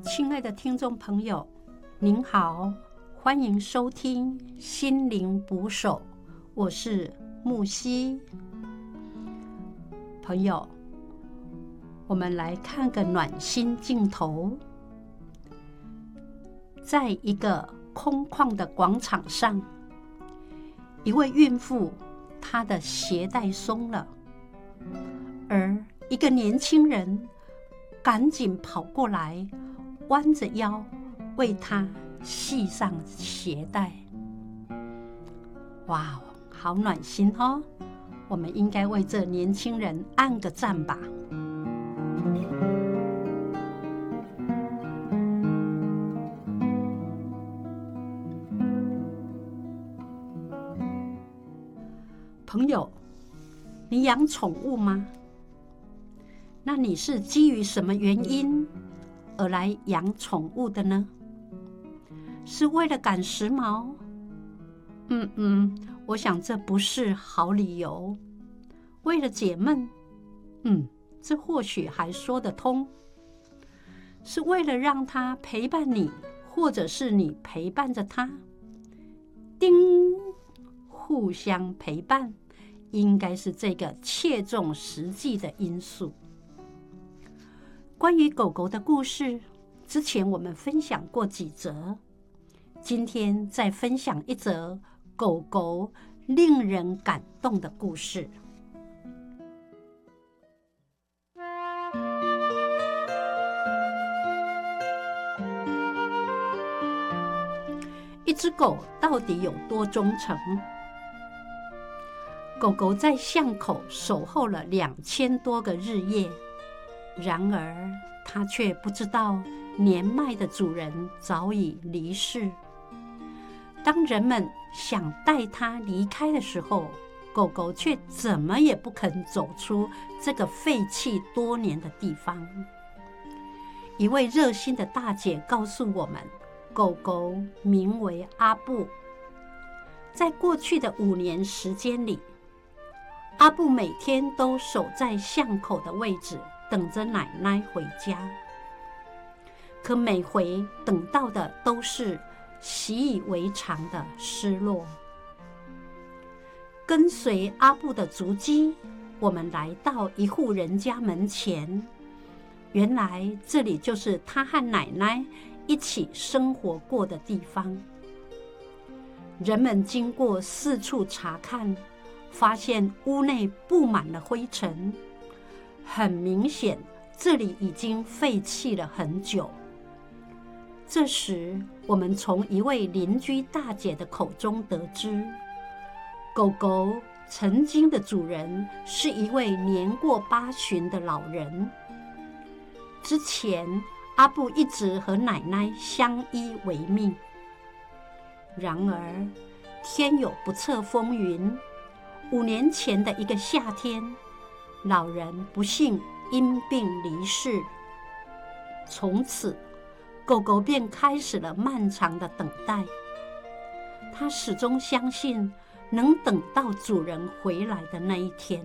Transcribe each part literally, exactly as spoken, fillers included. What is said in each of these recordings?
亲爱的听众朋友，您好，欢迎收听心灵捕手，我是木西。朋友，我们来看个暖心镜头。在一个空旷的广场上，一位孕妇，她的鞋带松了，而一个年轻人赶紧跑过来，弯着腰为她系上鞋带。哇，好暖心哦！我们应该为这年轻人按个赞吧。朋友，你养宠物吗？那你是基于什么原因而来养宠物的呢？是为了赶时髦？嗯嗯，我想这不是好理由。为了解闷？嗯，这或许还说得通。是为了让它陪伴你，或者是你陪伴着它？叮，互相陪伴，应该是这个切中实际的因素。关于狗狗的故事，之前我们分享过几则，今天再分享一则狗狗令人感动的故事。一只狗到底有多忠诚？狗狗在巷口守候了两千多个日夜，然而它却不知道年迈的主人早已离世。当人们想带它离开的时候，狗狗却怎么也不肯走出这个废弃多年的地方。一位热心的大姐告诉我们，狗狗名为阿布。在过去的五年时间里，阿布每天都守在巷口的位置，等着奶奶回家。可每回等到的都是习以为常的失落。跟随阿布的足迹，我们来到一户人家门前。原来这里就是他和奶奶一起生活过的地方。人们经过四处查看，发现屋内布满了灰尘，很明显这里已经废弃了很久。这时我们从一位邻居大姐的口中得知，狗狗曾经的主人是一位年过八旬的老人。之前阿布一直和奶奶相依为命，然而天有不测风云，五年前的一个夏天，老人不幸因病离世。从此狗狗便开始了漫长的等待。它始终相信能等到主人回来的那一天。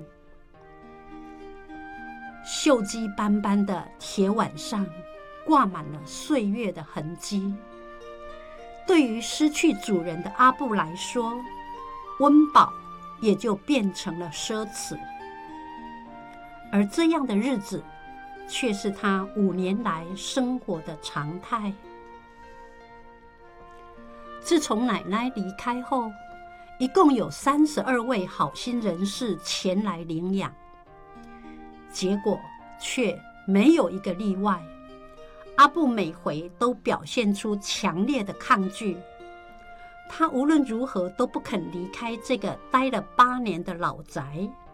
锈迹斑斑的铁碗上挂满了岁月的痕迹。对于失去主人的阿布来说，温饱也就变成了奢侈。而这样的日子却是他五年来生活的常态。自从奶奶离开后，一共有三十二位好心人士前来领养，结果却没有一个例外。阿布每回都表现出强烈的抗拒，他无论如何都不肯离开这个待了八年的老宅。